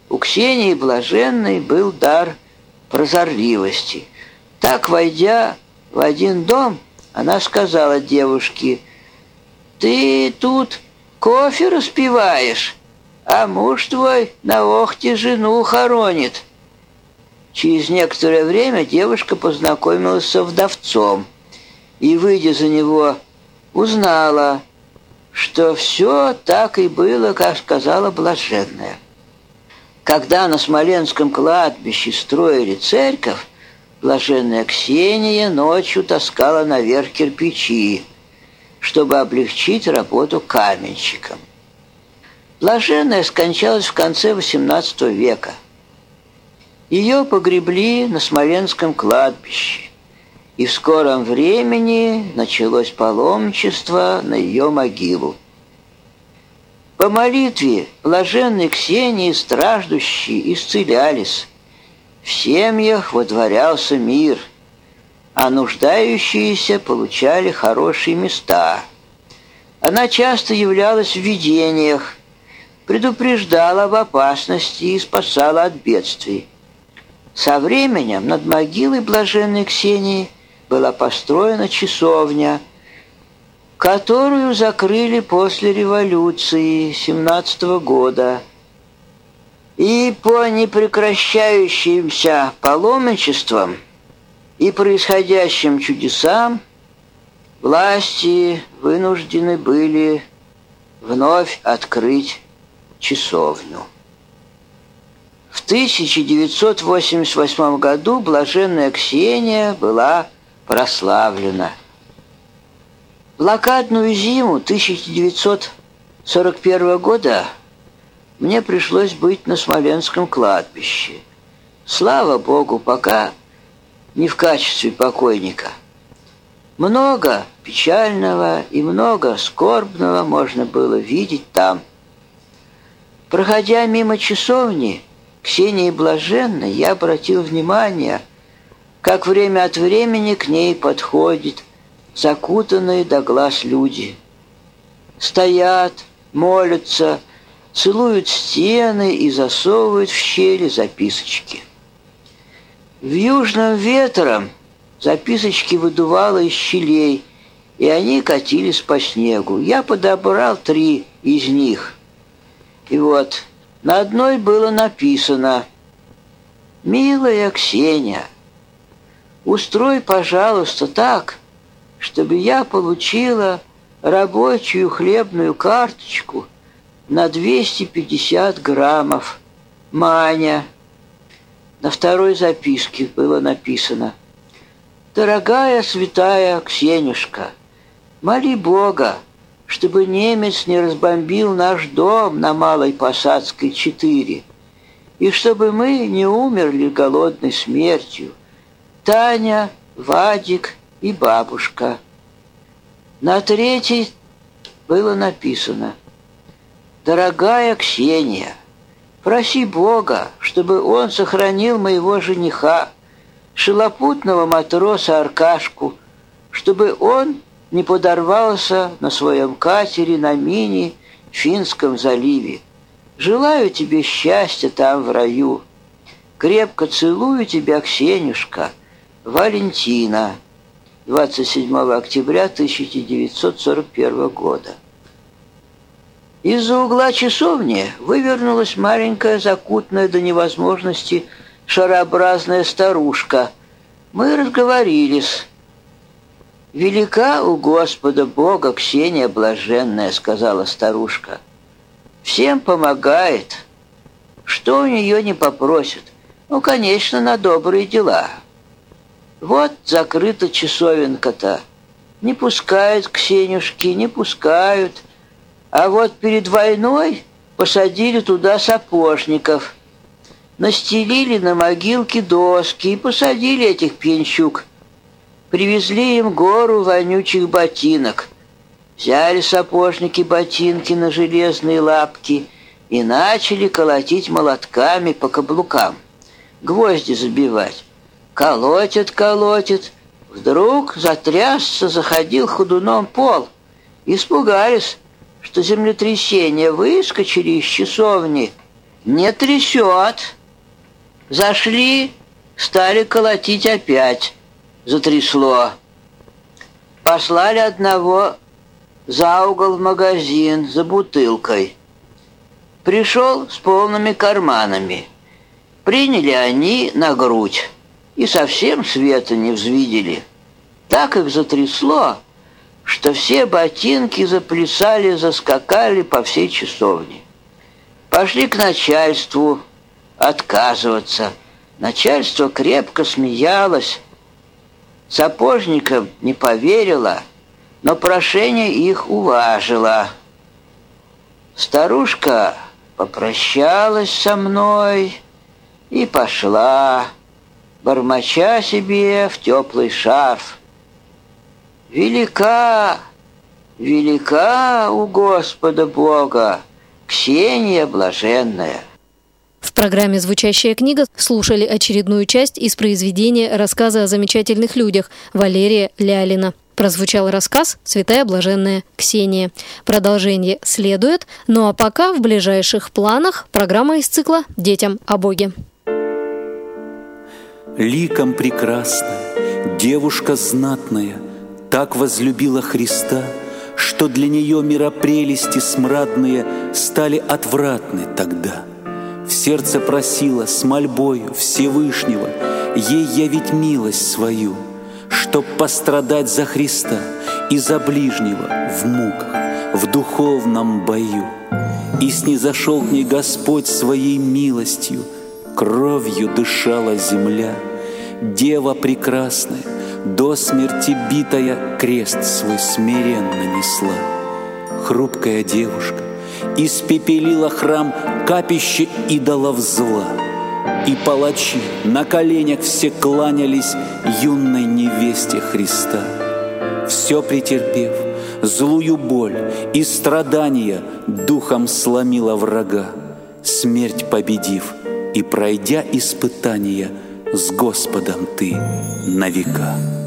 У Ксении Блаженной был дар прозорливости. Так, войдя в один дом, она сказала девушке: «Ты тут кофе распиваешь, а муж твой на Охте жену хоронит». Через некоторое время девушка познакомилась со вдовцом и, выйдя за него, узнала, что все так и было, как сказала Блаженная. Когда на Смоленском кладбище строили церковь, Блаженная Ксения ночью таскала наверх кирпичи, чтобы облегчить работу каменщикам. Блаженная скончалась в конце XVIII века. Ее погребли на Смоленском кладбище, и в скором времени началось паломничество на ее могилу. По молитве Блаженной Ксении страждущие исцелялись, в семьях водворялся мир, а нуждающиеся получали хорошие места. Она часто являлась в видениях, предупреждала об опасности и спасала от бедствий. Со временем над могилой Блаженной Ксении была построена часовня, которую закрыли после революции 17 года. И по непрекращающимся паломничествам и происходящим чудесам власти вынуждены были вновь открыть часовню. В 1988 году Блаженная Ксения была прославлена. В блокадную зиму 1941 года мне пришлось быть на Смоленском кладбище. Слава Богу, пока не в качестве покойника. Много печального и много скорбного можно было видеть там. Проходя мимо часовни Ксении Блаженной, я обратил внимание, как время от времени к ней подходят закутанные до глаз люди. Стоят, молятся, целуют стены и засовывают в щели записочки. Вьюжным ветром записочки выдувало из щелей, и они катились по снегу. Я подобрал 3 из них. И вот на одной было написано: «Милая Ксения, устрой, пожалуйста, так, чтобы я получила рабочую хлебную карточку на 250 граммов. Маня». На второй записке было написано: «Дорогая святая Ксенюшка, моли Бога, чтобы немец не разбомбил наш дом на Малой Посадской, 4, и чтобы мы не умерли голодной смертью. Таня, Вадик и бабушка». На третьей было написано: «Дорогая Ксения, проси Бога, чтобы он сохранил моего жениха, шелопутного матроса Аркашку, чтобы он не подорвался на своем катере на мине в Финском заливе. Желаю тебе счастья там, в раю. Крепко целую тебя, Ксенюшка. Валентина». 27 октября 1941 года. Из-за угла часовни вывернулась маленькая, закутанная до невозможности шарообразная старушка. Мы разговорились. «Велика у Господа Бога Ксения Блаженная», — сказала старушка. «Всем помогает. Что у нее не попросит? Ну, конечно, на добрые дела. Вот закрыта часовенка-то. Не пускают Ксенюшки, не пускают. А вот перед войной посадили туда сапожников. Настелили на могилке доски и посадили этих пьянчук. Привезли им гору вонючих ботинок. Взяли сапожники ботинки на железные лапки и начали колотить молотками по каблукам, гвозди забивать. Колотят. Вдруг затрясся, заходил ходуном пол. Испугались, что землетрясение, выскочили из часовни. Не трясет. Зашли, стали колотить опять. Затрясло. Послали одного за угол в магазин за бутылкой. Пришел с полными карманами. Приняли они на грудь и совсем света не взвидели. Так их затрясло, что все ботинки заплясали, заскакали по всей часовне. Пошли к начальству отказываться. Начальство крепко смеялось. Сапожникам не поверила, но прошение их уважила. Старушка попрощалась со мной и пошла, бормоча себе в теплый шарф. Велика, велика у Господа Бога Ксения Блаженная. В программе «Звучащая книга» слушали очередную часть из произведения рассказа о замечательных людях Валерия Лялина. Прозвучал рассказ «Святая Блаженная Ксения». Продолжение следует, ну а пока в ближайших планах программа из цикла «Детям о Боге». Ликом прекрасная, девушка знатная, так возлюбила Христа, что для нее миропрелести смрадные стали отвратны тогда. В сердце просила с мольбою Всевышнего ей явить милость свою, чтоб пострадать за Христа и за ближнего в муках, в духовном бою. И снизошел к ней Господь своей милостью, кровью дышала земля. Дева прекрасная, до смерти битая, крест свой смиренно несла. Хрупкая девушка испепелила храм, капище идолов зла. И палачи на коленях все кланялись юной невесте Христа. Все претерпев, злую боль и страдания, духом сломила врага, смерть победив и пройдя испытания, с Господом ты на века.